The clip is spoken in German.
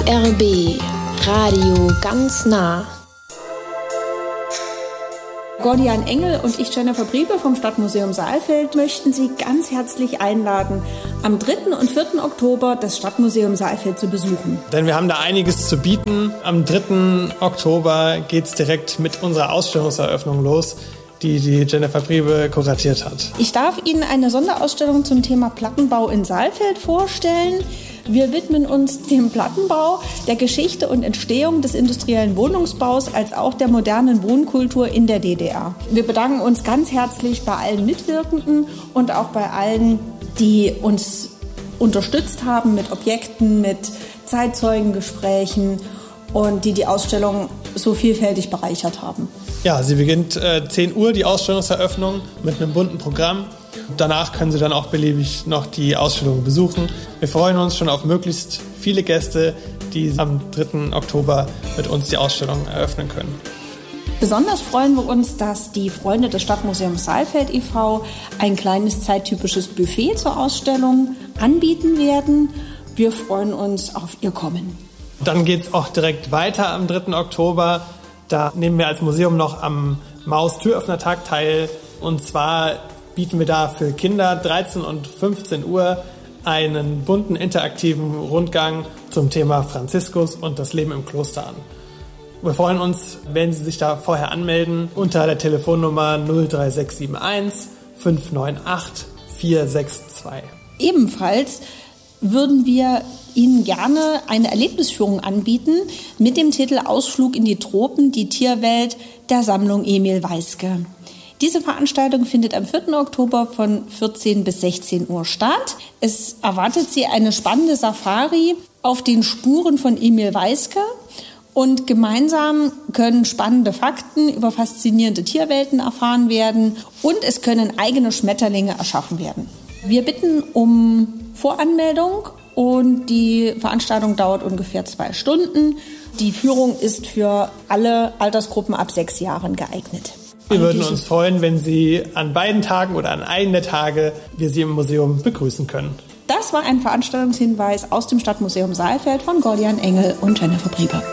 SRB Radio ganz nah. Gordian Engel und ich, Jennifer Briebe vom Stadtmuseum Saalfeld, möchten Sie ganz herzlich einladen, am 3. und 4. Oktober das Stadtmuseum Saalfeld zu besuchen. Denn wir haben da einiges zu bieten. Am 3. Oktober geht es direkt mit unserer Ausstellungseröffnung los, die Jennifer Briebe kuratiert hat. Ich darf Ihnen eine Sonderausstellung zum Thema Plattenbau in Saalfeld vorstellen. Wir widmen uns dem Plattenbau, der Geschichte und Entstehung des industriellen Wohnungsbaus als auch der modernen Wohnkultur in der DDR. Wir bedanken uns ganz herzlich bei allen Mitwirkenden und auch bei allen, die uns unterstützt haben mit Objekten, mit Zeitzeugengesprächen und die Ausstellung so vielfältig bereichert haben. Ja, sie beginnt 10 Uhr, die Ausstellungseröffnung, mit einem bunten Programm. Danach können Sie dann auch beliebig noch die Ausstellung besuchen. Wir freuen uns schon auf möglichst viele Gäste, die am 3. Oktober mit uns die Ausstellung eröffnen können. Besonders freuen wir uns, dass die Freunde des Stadtmuseums Saalfeld e.V. ein kleines zeittypisches Buffet zur Ausstellung anbieten werden. Wir freuen uns auf Ihr Kommen. Dann geht es auch direkt weiter am 3. Oktober. Da nehmen wir als Museum noch am Maus-Türöffnertag teil. Und zwar bieten wir da für Kinder 13 und 15 Uhr einen bunten, interaktiven Rundgang zum Thema Franziskus und das Leben im Kloster an. Wir freuen uns, wenn Sie sich da vorher anmelden, unter der Telefonnummer 03671 598 462. Ebenfalls würden wir Ihnen gerne eine Erlebnisführung anbieten mit dem Titel Ausflug in die Tropen, die Tierwelt der Sammlung Emil Weiske. Diese Veranstaltung findet am 4. Oktober von 14 bis 16 Uhr statt. Es erwartet Sie eine spannende Safari auf den Spuren von Emil Weiske und gemeinsam können spannende Fakten über faszinierende Tierwelten erfahren werden und es können eigene Schmetterlinge erschaffen werden. Wir bitten um Voranmeldung und die Veranstaltung dauert ungefähr 2 Stunden. Die Führung ist für alle Altersgruppen ab 6 Jahren geeignet. Wir würden uns freuen, wenn Sie an beiden Tagen oder an einem der Tage wir Sie im Museum begrüßen können. Das war ein Veranstaltungshinweis aus dem Stadtmuseum Saalfeld von Gordian Engel und Jennifer Briebe.